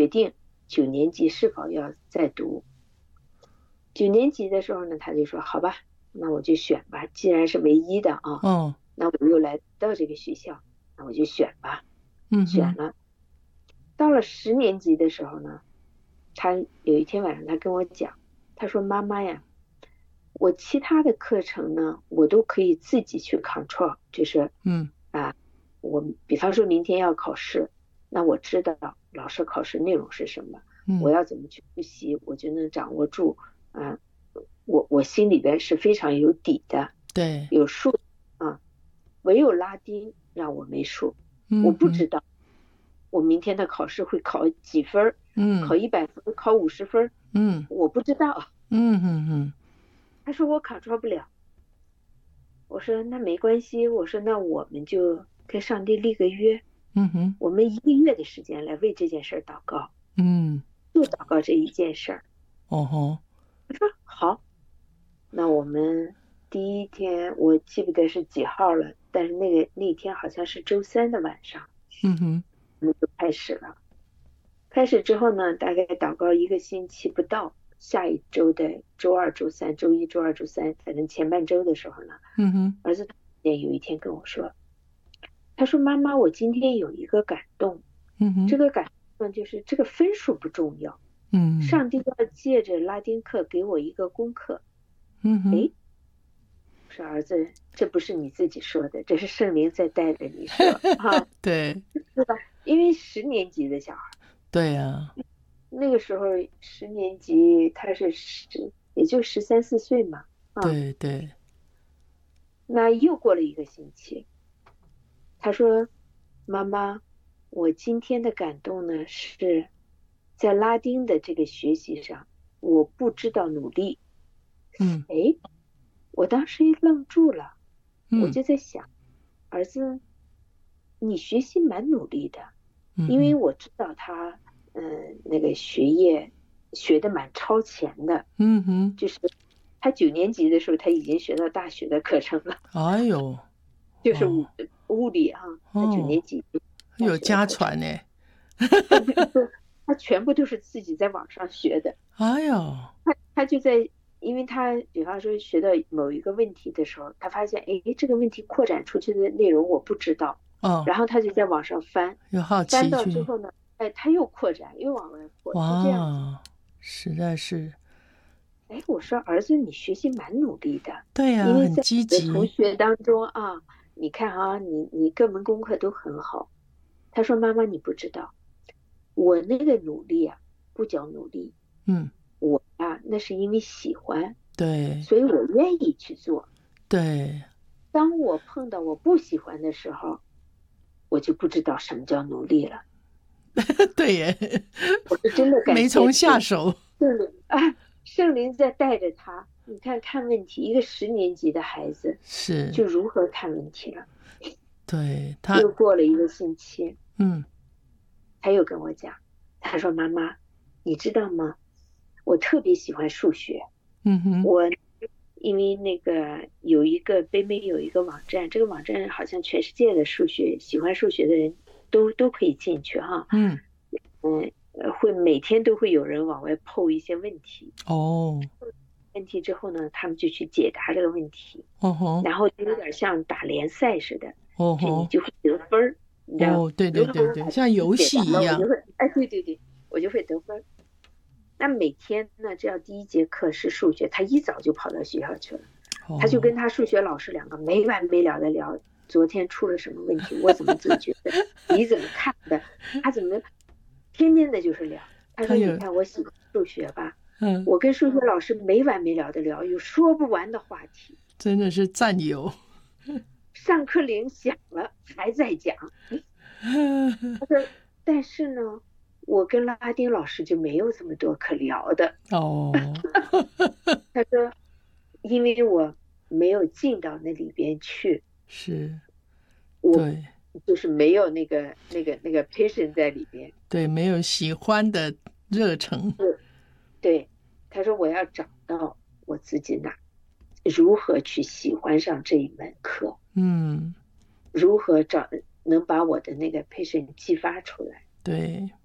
决定9年级是否要再读。9年级的时候呢，他就说好吧，那我就选吧，既然是唯一的啊， 哦， 那我又来到这个学校，那我就选吧。 嗯哼， 选了。到了10年级的时候呢，他有一天晚上他跟我讲，他说妈妈呀，我其他的课程呢，我都可以自己去 control，就是嗯啊，我比方说明天要考试，那我知道老师考试内容是什么，我嗯， 要怎么去复习，我就能掌握住啊，我心里边是非常有底的， 对， 有数啊，唯有拉丁让我没数，我嗯哼， 不知道我明天的考试会考几分， 嗯考100分，考50分， 嗯我不知道。 嗯哼哼， 他说我 control 不了。我说那没关系，我说那我们就跟上帝立个约， 嗯哼， 我们1个月的时间来为这件事祷告， 嗯， 就祷告这一件事。 哦吼， 我说好，那我们第一天我记不得是几号了，但是那天好像是周三的晚上， 嗯哼， 我们就开始了。开始之后呢，大概祷告1个星期不到，下一周的周二、周三、周一、周二、周三，反正前半周的时候呢， 嗯哼， 儿子有一天跟我说，他说妈妈，我今天有一个感动， 嗯哼， 这个感动就是这个分数不重要， 嗯上帝要借着拉丁课给我一个功课。 嗯哼， 诶，说儿子，这不是你自己说的，这是圣灵在带着你说哈， 对对吧？因为10年级的小孩， 对呀， 那个时候10年级他是也就13、14岁嘛，啊， 对对， 那又过了1个星期，他说妈妈，我今天的感动呢是在拉丁的这个学习上，我不知道努力。 嗯诶，我当时一愣住了，我嗯就在想，儿子，你学习蛮努力的，因为嗯哼， 我知道他，那个学业学的蛮超前的， 嗯哼， 就是他9年级的时候他已经学到大学的课程了， 哎呦， 就是哦物理啊，他九哦， 年级大有家学的课程， 传呢， 他就说他全部都是自己在网上学的， 哎呦， 他就在，因为他比方说学到某一个问题的时候，他发现，哎，这个问题扩展出去的内容我不知道， 哦， 然后他就在网上翻， 有好翻奇去， 到之后呢，哎，他又扩展，又往外扩，就这样子。 哇，实在是， 哎，我说儿子，你学习蛮努力的， 对呀， 因为很在你的同积极， 学当中啊，你看啊，你各门功课都很好。他说妈妈你不知道，我那个努力啊，不叫努力， 嗯， 我啊那是因为喜欢， 对所以我愿意去做。 对， 当我碰到我不喜欢的时候，我就不知道什么叫努力了。 对耶， 我是真的感没从谢主， 下手， 圣灵啊，圣灵在带着他。你看看问题，一个10年级的孩子是， 就如何看问题了。 对他， 又过了1个星期， 嗯他又跟我讲，他说妈妈，你知道吗？我特别喜欢数学。 嗯哼， 我因为那个有一个北美有一个网站，这个网站好像全世界的喜欢数学的人都可以进去哈。 嗯， 会每天都会有人往外 po 一些问题， 哦， 问题之后呢，他们就去解答这个问题， 哦吼， 然后就有点像打联赛似的， 哦吼， 就你就会得分儿，你知道， 哦，对如果对对对， 我把这题像游解答了，我戏一样， 就会，哎，对对对，我就会得分儿。那每天呢，只要第一节课是数学，他一早就跑到学校去了，他就哦， 跟他数学老师两个没完没了的聊，昨天出了什么问题，我怎么解决的，你怎么看的，他怎么，天天的就是聊。他说：“你他有， 看我喜欢数学吧， 嗯， 我跟数学老师没完没了的聊，有说不完的话题。 真的是战友， 上课铃响了，还在讲。他说，但是呢，我跟拉丁老师就没有这么多可聊的。 哦， 他说，因为我没有进到那里边去， 是， 我对就是没有那个 patient 在里边。 对，没有喜欢的热忱， 对，他说我要找到我自己如何去喜欢上这一门课。” 嗯， 如何能把我的那个 patient 激发出来。 对，